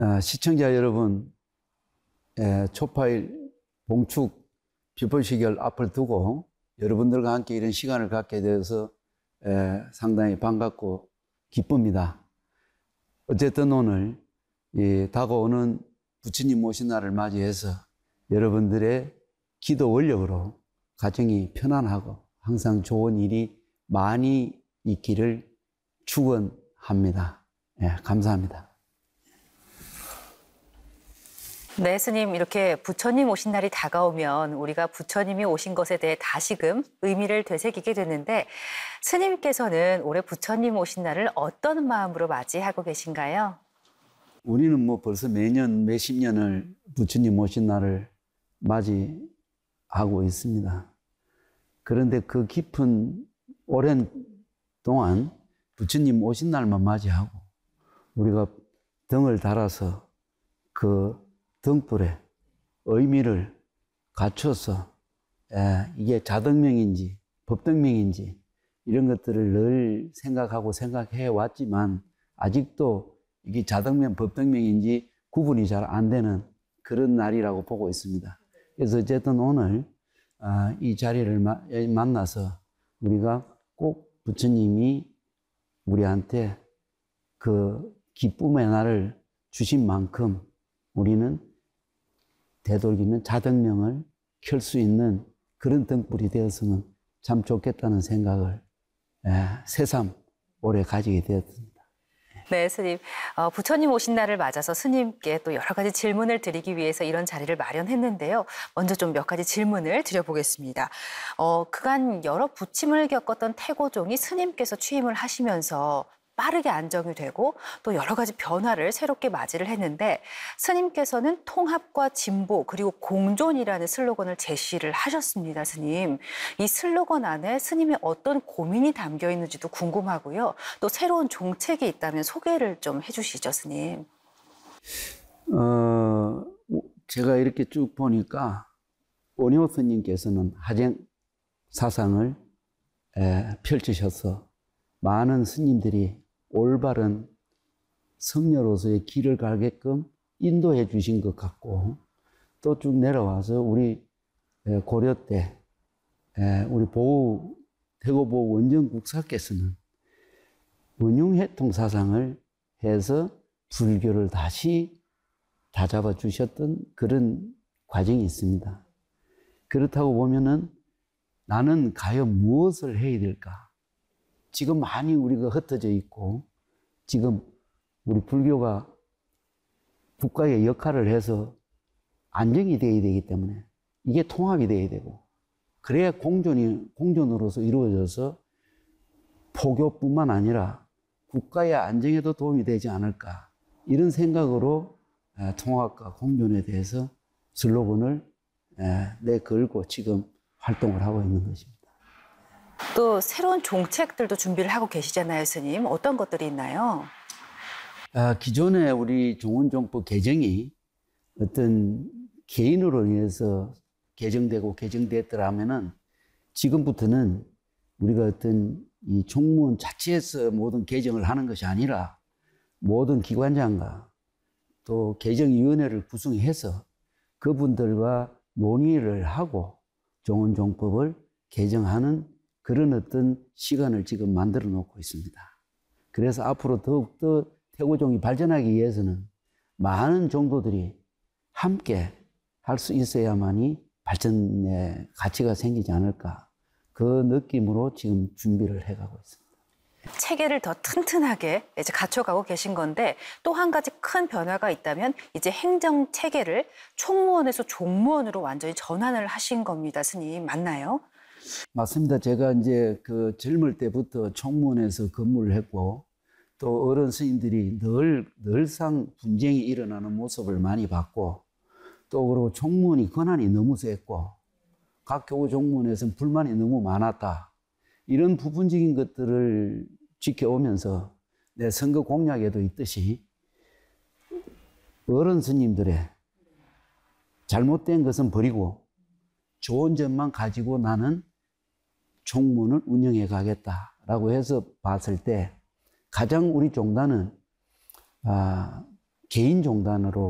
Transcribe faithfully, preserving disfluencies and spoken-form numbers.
아, 시청자 여러분, 에, 초파일 봉축 비포시결 앞을 두고 여러분들과 함께 이런 시간을 갖게 되어서 에, 상당히 반갑고 기쁩니다. 어쨌든 오늘 이 다가오는 부처님 오신 날을 맞이해서 여러분들의 기도 원력으로 가정이 편안하고 항상 좋은 일이 많이 있기를 축원합니다. 예, 감사합니다. 네, 스님, 이렇게 부처님 오신 날이 다가오면 우리가 부처님이 오신 것에 대해 다시금 의미를 되새기게 되는데, 스님께서는 올해 부처님 오신 날을 어떤 마음으로 맞이하고 계신가요? 우리는 뭐 벌써 매년 몇십 년을 부처님 오신 날을 맞이하고 있습니다. 그런데 그 깊은 오랜 동안 부처님 오신 날만 맞이하고 우리가 등을 달아서 그 등불에 의미를 갖춰서 에, 이게 자등명인지 법등명인지 이런 것들을 늘 생각하고 생각해 왔지만 아직도 이게 자등명, 법등명인지 구분이 잘 안 되는 그런 날이라고 보고 있습니다. 그래서 어쨌든 오늘 아, 이 자리를 마, 만나서 우리가 꼭 부처님이 우리한테 그 기쁨의 날을 주신 만큼 우리는 되도록이면 자등명을 켤 수 있는 그런 등불이 되었으면 참 좋겠다는 생각을 에, 새삼 올해 가지게 되었습니다. 네, 스님. 어, 부처님 오신 날을 맞아서 스님께 또 여러 가지 질문을 드리기 위해서 이런 자리를 마련했는데요. 먼저 좀 몇 가지 질문을 드려보겠습니다. 어, 그간 여러 부침을 겪었던 태고종이 스님께서 취임을 하시면서 빠르게 안정이 되고 또 여러 가지 변화를 새롭게 맞이를 했는데, 스님께서는 통합과 진보 그리고 공존이라는 슬로건을 제시를 하셨습니다. 스님, 이 슬로건 안에 스님의 어떤 고민이 담겨 있는지도 궁금하고요. 또 새로운 종책이 있다면 소개를 좀 해주시죠, 스님. 어, 제가 이렇게 쭉 보니까 원효 스님께서는 하쟁 사상을 에, 펼치셔서 많은 스님들이 올바른 성녀로서의 길을 가게끔 인도해 주신 것 같고, 또 쭉 내려와서 우리 고려 때 우리 보우 태고보우 원정국사께서는 원흉해통 사상을 해서 불교를 다시 다잡아 주셨던 그런 과정이 있습니다. 그렇다고 보면은 나는 과연 무엇을 해야 될까? 지금 많이 우리가 흩어져 있고, 지금 우리 불교가 국가의 역할을 해서 안정이 되어야 되기 때문에 이게 통합이 되어야 되고, 그래야 공존이, 공존으로서 이루어져서 포교뿐만 아니라 국가의 안정에도 도움이 되지 않을까. 이런 생각으로 통합과 공존에 대해서 슬로건을 내걸고 지금 활동을 하고 있는 것입니다. 또 새로운 종책들도 준비를 하고 계시잖아요, 스님. 어떤 것들이 있나요? 아, 기존에 우리 종원종법 개정이 어떤 개인으로 인해서 개정되고 개정됐더라면은 지금부터는 우리가 어떤 이 총무원 자체에서 모든 개정을 하는 것이 아니라 모든 기관장과 또 개정위원회를 구성해서 그분들과 논의를 하고 종원종법을 개정하는 그런 어떤 시간을 지금 만들어 놓고 있습니다. 그래서 앞으로 더욱더 태고종이 발전하기 위해서는 많은 종도들이 함께 할 수 있어야만이 발전의 가치가 생기지 않을까. 그 느낌으로 지금 준비를 해가고 있습니다. 체계를 더 튼튼하게 이제 갖춰가고 계신 건데, 또 한 가지 큰 변화가 있다면 이제 행정 체계를 총무원에서 종무원으로 완전히 전환을 하신 겁니다, 스님. 맞나요? 맞습니다. 제가 이제 그 젊을 때부터 총무원에서 근무를 했고, 또 어른 스님들이 늘, 늘상 분쟁이 일어나는 모습을 많이 봤고, 또 그리고 총무원이 권한이 너무 셌고, 각 교구 종무원에서는 불만이 너무 많았다. 이런 부분적인 것들을 지켜오면서 내 선거 공약에도 있듯이 어른 스님들의 잘못된 것은 버리고 좋은 점만 가지고 나는 총무원을 운영해 가겠다라고 해서 봤을 때 가장 우리 종단은 아, 개인 종단으로